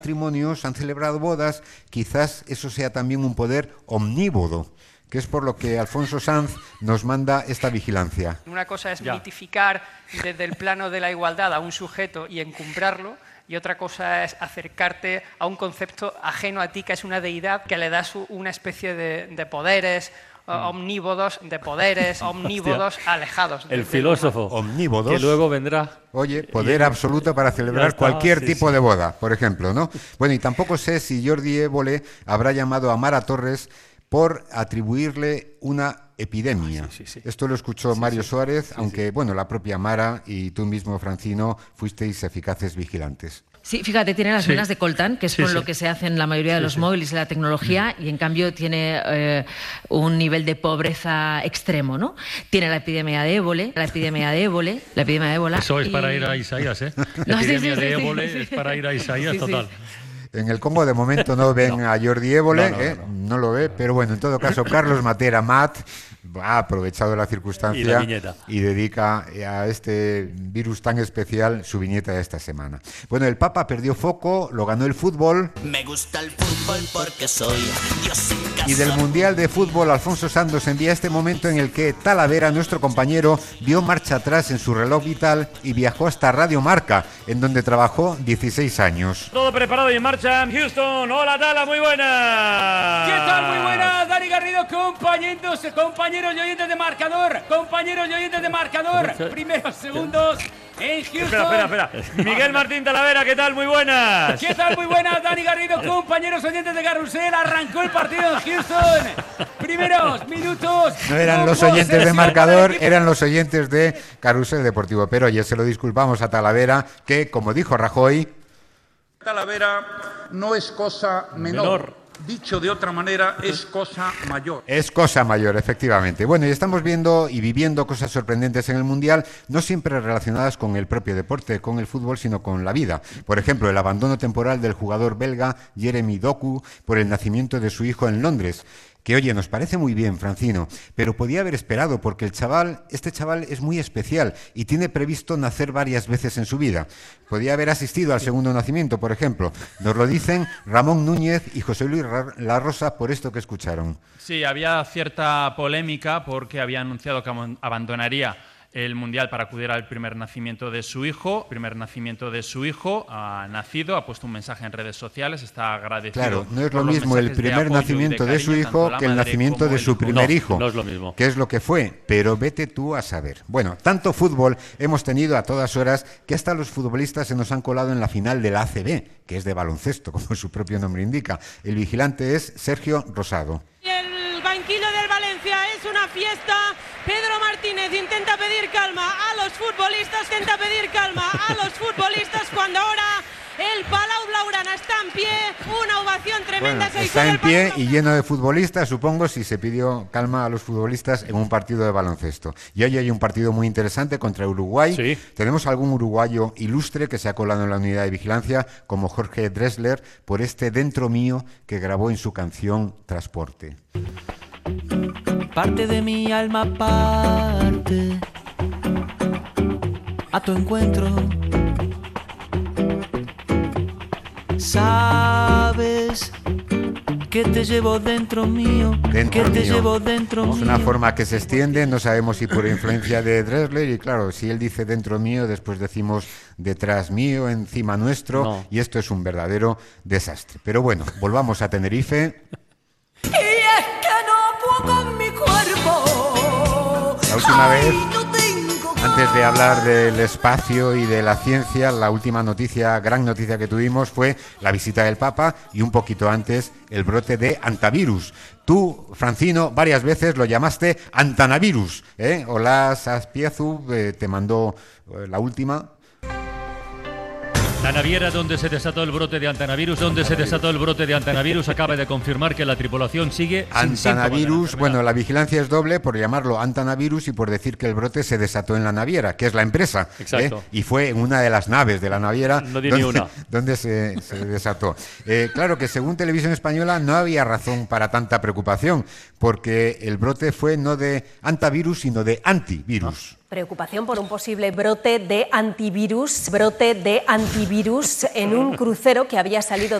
matrimonios, han celebrado bodas, quizás eso sea también un poder omnívodo, que es por lo que Alfonso Sanz nos manda esta vigilancia. Una cosa es mitificar desde el plano de la igualdad a un sujeto y encumbrarlo, y otra cosa es acercarte a un concepto ajeno a ti, que es una deidad que le das una especie de poderes omnívodos, omnívodos alejados. El filósofo omnívodos, que luego vendrá. Oye, poder absoluto para celebrar cualquier tipo de boda, por ejemplo, ¿no? Bueno, y tampoco sé si Jordi Évole habrá llamado a Mara Torres por atribuirle una epidemia. Esto lo escuchó Mario Suárez, aunque, bueno, la propia Mara y tú mismo, Francino, fuisteis eficaces vigilantes. Sí, fíjate, tiene las venas de coltán, que es con lo que se hacen la mayoría de los móviles y la tecnología, y en cambio tiene un nivel de pobreza extremo, ¿no? Tiene la epidemia de ébola. Eso es para ir a Isaías, ¿eh? La epidemia de ébola es para ir a Isaías total. En el Congo de momento no ven a Jordi Évole, no lo ve, pero bueno, en todo caso, Carlos Matera Mat ha aprovechado la circunstancia y dedica a este virus tan especial su viñeta de esta semana. Bueno, el Papa perdió foco, lo ganó el fútbol. Me gusta el fútbol porque soy Dios en casa. Y del Mundial de Fútbol, Alfonso Santos envía este momento en el que Talavera, nuestro compañero, dio marcha atrás en su reloj vital y viajó hasta Radio Marca, en donde trabajó 16 años. Todo preparado y en marcha. Houston, hola Tala, muy buenas. ¿Qué tal? Muy buenas, Dani Garrido, compañeros y oyentes de marcador. Primeros segundos en Houston. Espera. Miguel Martín Talavera, ¿qué tal? Muy buenas. ¿Qué tal? Muy buenas, Dani Garrido, compañeros oyentes de Carrusel. Arrancó el partido en Houston. Primeros minutos. No eran los oyentes de marcador, eran los oyentes de Carrusel Deportivo. Pero oye, se lo disculpamos a Talavera, que, como dijo Rajoy, Talavera no es cosa menor. Dicho de otra manera, es cosa mayor. Es cosa mayor, efectivamente. Bueno, y estamos viendo y viviendo cosas sorprendentes en el Mundial, no siempre relacionadas con el propio deporte, con el fútbol, sino con la vida. Por ejemplo, el abandono temporal del jugador belga Jeremy Doku por el nacimiento de su hijo en Londres. Que, oye, nos parece muy bien, Francino, pero podía haber esperado porque este chaval es muy especial y tiene previsto nacer varias veces en su vida. Podía haber asistido al segundo nacimiento, por ejemplo. Nos lo dicen Ramón Núñez y José Luis La Rosa por esto que escucharon. Sí, había cierta polémica porque había anunciado que abandonaría el Mundial para acudir al primer nacimiento de su hijo. Ha nacido, ha puesto un mensaje en redes sociales, está agradecido. Claro, no es lo mismo el primer nacimiento de su hijo que el nacimiento de su primer hijo. No es lo mismo. Que es lo que fue, pero vete tú a saber. Bueno, tanto fútbol hemos tenido a todas horas que hasta los futbolistas se nos han colado en la final de la ACB, que es de baloncesto, como su propio nombre indica. El vigilante es Sergio Rosado. El banquillo del Valencia es una fiesta. Pedro Martínez intenta pedir calma a los futbolistas, cuando ahora el Palau Blaugrana está en pie, una ovación tremenda. Bueno, está en pie y lleno de futbolistas, supongo, si se pidió calma a los futbolistas en un partido de baloncesto. Y hoy hay un partido muy interesante contra Uruguay. Sí. Tenemos algún uruguayo ilustre que se ha colado en la unidad de vigilancia, como Jorge Dressler, por este Dentro Mío que grabó en su canción Transporte. Parte de mi alma parte a tu encuentro. Sabes que te llevo dentro mío, llevo dentro mío. Es una forma que se extiende, no sabemos si por influencia de Dressler, y claro, si él dice dentro mío, después decimos detrás mío, encima nuestro, y esto es un verdadero desastre. Pero bueno, volvamos a Tenerife. Y es que no puedo con mi cuerpo. La última vez, antes de hablar del espacio y de la ciencia, la última noticia, gran noticia que tuvimos fue la visita del Papa y un poquito antes el brote de antivirus. Tú, Francino, varias veces lo llamaste antanavirus, ¿eh? Olaz Azpiazu te mandó la última. La naviera donde se desató el brote de antanavirus, acaba de confirmar que la tripulación sigue sin antanavirus. Bueno, la vigilancia es doble por llamarlo antanavirus y por decir que el brote se desató en la naviera, que es la empresa. Exacto. Y fue en una de las naves de la naviera donde se desató. Claro que según Televisión Española no había razón para tanta preocupación, porque el brote fue no de antivirus, sino de antivirus. Preocupación por un posible brote de antivirus en un crucero que había salido